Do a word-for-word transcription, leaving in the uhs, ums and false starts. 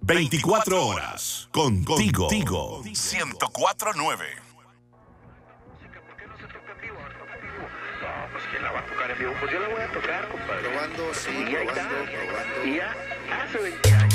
veinticuatro horas. Contigo. Contigo. ciento cuatro nueve. Pues quién la va a tocar en vivo, pues yo la voy a tocar, compadre. Probando, sí, y ahí probando, está. probando. Y ya hace veinte años.